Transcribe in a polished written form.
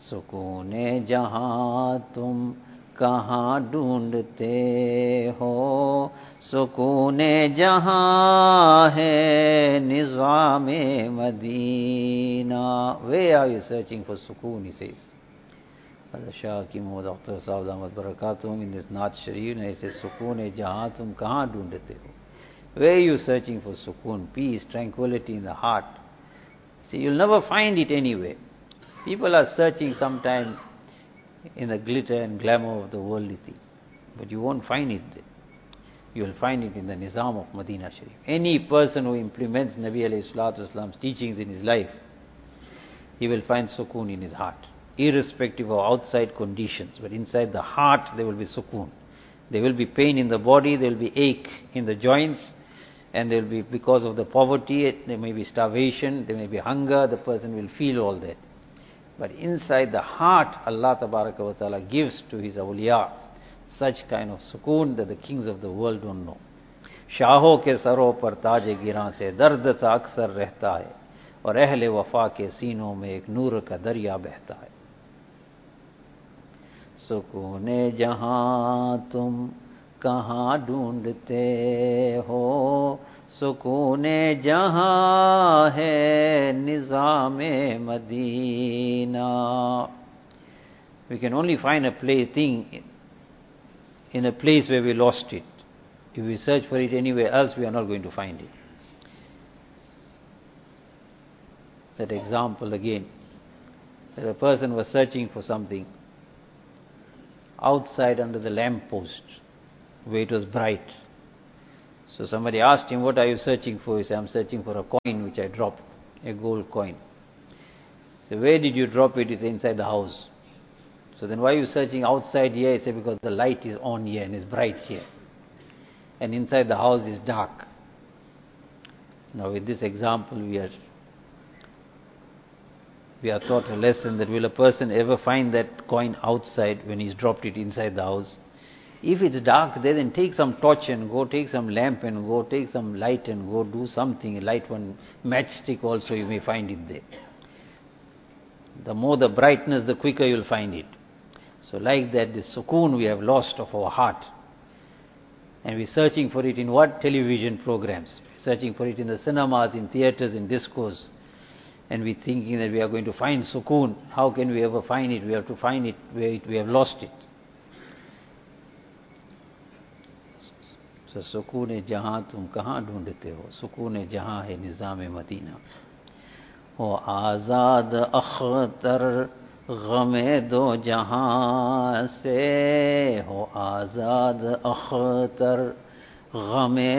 सुकूने जहां तुम कहाँ ढूंढते हो, सुकूने जहां है निज़ामे Medina. Where are you searching for sukoon, he says. Shah Hakim Muhammad Akhtar Sahib Ahmad Barakatum in this Naat Sharif, he says, सुकूने जहां तुम कहाँ ढूंढते हो. Where are you searching for sukoon, peace, tranquility in the heart? See, you'll never find it anywhere. People are searching sometimes in the glitter and glamour of the worldly things, but you won't find it there. You will find it in the Nizam of Madinah Sharif. Any person who implements Nabi alayhi salatu wasalam's teachings in his life, he will find sukoon in his heart, irrespective of outside conditions. But inside the heart there will be sukoon. There will be pain in the body, there will be ache in the joints, and there will be, because of the poverty, there may be starvation, there may be hunger, the person will feel all that. But inside the heart, Allah Tabaraka wa Ta'ala gives to His awliya such kind of sukoon that the kings of the world don't know. शाहों के सरों पर ताजे गिरां से दर्द सा अक्सर रहता है, और अहले वफा के सीनों में एक नूर का दरिया बहता है. सुकूने जहां तुम कहाँ ढूंढते हो, सुकूने जहां है निज़ामे Medina. We can only find a thing in a place where we lost it. If we search for it anywhere else, we are not going to find it. That example again, that a person was searching for something outside under the lamp post where it was bright. So somebody asked him, what are you searching for? He said, I'm searching for a coin which I dropped, a gold coin. So where did you drop it? He said, inside the house. So then why are you searching outside here? He said, because the light is on here and it's bright here. And inside the house is dark. Now with this example we are taught a lesson that will a person ever find that coin outside when he's dropped it inside the house? If it's dark there, then take some torch and go, take some lamp and go, take some light and go, do something, light one matchstick also, you may find it there. The more the brightness, the quicker you'll find it. So like that, the sukoon we have lost of our heart. And we're searching for it in what? Television programs. We're searching for it in the cinemas, in theaters, in discos. And we're thinking that we are going to find sukoon. How can we ever find it? We have to find it where we have lost it. So सुकून जहां तुम कहाँ ढूंढते हो, सुकून जहां है निज़ाम Medina. हो आज़ाद अख्तर गमे दो जहां से, हो आज़ाद अख्तर गमे